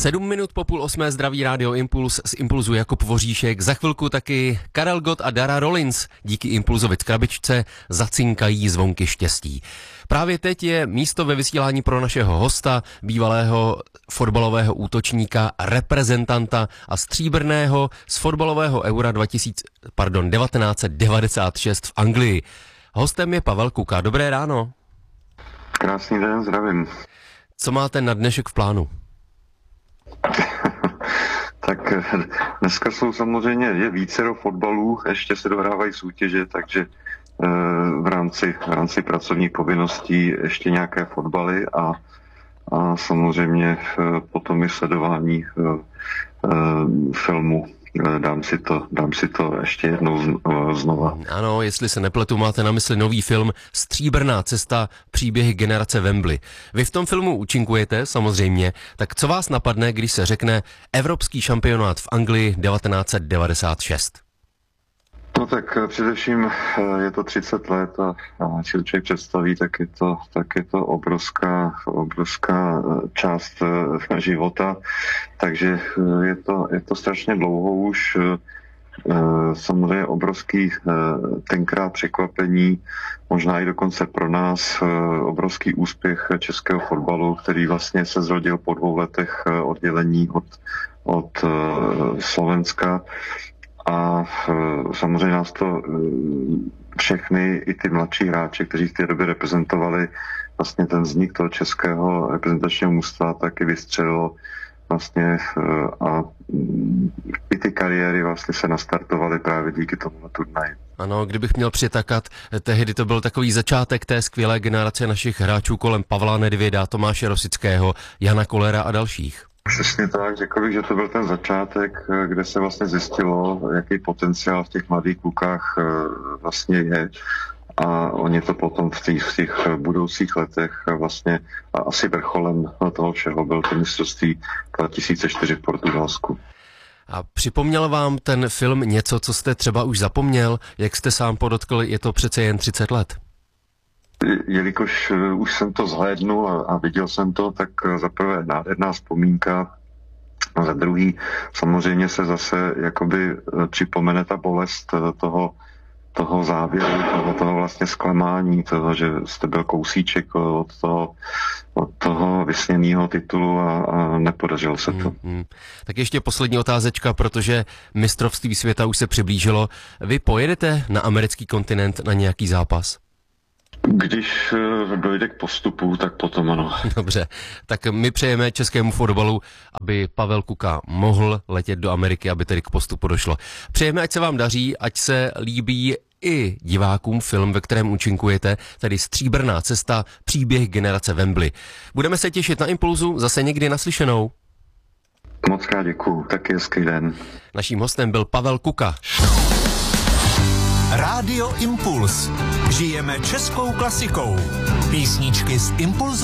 7 minut po 7:30 zdraví rádio Impuls, z Impulzu Jakub Voříšek, za chvilku taky Karel Gott a Dara Rollins díky Impulzovi v krabičce zacinkají zvonky štěstí. Právě teď je místo ve vysílání pro našeho hosta, bývalého fotbalového útočníka, reprezentanta a stříbrného z fotbalového Eura 1996 v Anglii. Hostem je Pavel Kuka. Dobré ráno. Krásný den, zdravím. Co máte na dnešek v plánu? Tak dneska jsou samozřejmě vícero fotbalů, ještě se dohrávají soutěže, takže v rámci pracovních povinností ještě nějaké fotbaly a samozřejmě potom i sledování filmu. Dám si to ještě jednou znova. Ano, jestli se nepletu, máte na mysli nový film Stříbrná cesta, příběhy generace Wembley. Vy v tom filmu účinkujete, samozřejmě, tak co vás napadne, když se řekne Evropský šampionát v Anglii 1996? No tak především je to 30 let a když si člověk představí, tak je to obrovská část života, takže je to strašně dlouho už. Samozřejmě obrovský tenkrát překvapení, možná i dokonce pro nás obrovský úspěch českého fotbalu, který vlastně se zrodil po 2 letech oddělení od Slovenska. A samozřejmě nás to všechny, i ty mladší hráči, kteří v té době reprezentovali vlastně ten vznik toho českého reprezentačního mužstva, taky vystřelilo vlastně a i ty kariéry vlastně se nastartovaly právě díky tomu turnaji. Ano, kdybych měl přitakat, tehdy to byl takový začátek té skvělé generace našich hráčů kolem Pavla Nedvěda, Tomáše Rosického, Jana Kollera a dalších. Přesně tak, řekl bych, že to byl ten začátek, kde se vlastně zjistilo, jaký potenciál v těch mladých klukách vlastně je. A oni to potom v těch budoucích letech vlastně asi vrcholem toho všeho byl to mistrovství 2004 v Portugalsku. A připomněl vám ten film něco, co jste třeba už zapomněl? Jak jste sám podotkl, je to přece jen 30 let. Jelikož už jsem to zhlédnul a viděl jsem to, tak za prvé nádherná vzpomínka a za druhý samozřejmě se zase jakoby připomene ta bolest toho závěru, toho vlastně zklamání, toho, že jste byl kousíček od toho vysněného titulu a nepodařilo se to. Tak ještě poslední otázečka, protože mistrovství světa už se přiblížilo. Vy pojedete na americký kontinent na nějaký zápas? Když dojde k postupu, tak potom ano. Dobře, tak my přejeme českému fotbalu, aby Pavel Kuka mohl letět do Ameriky, aby tedy k postupu došlo. Přejeme, ať se vám daří, ať se líbí i divákům film, ve kterém účinkujete, tedy Stříbrná cesta, příběh generace Wembley. Budeme se těšit na Impulzu, zase někdy naslyšenou. Moc krát děkuju, taky hezký den. Naším hostem byl Pavel Kuka. Rádio Impuls. Žijeme českou klasikou. Písničky z Impulzu.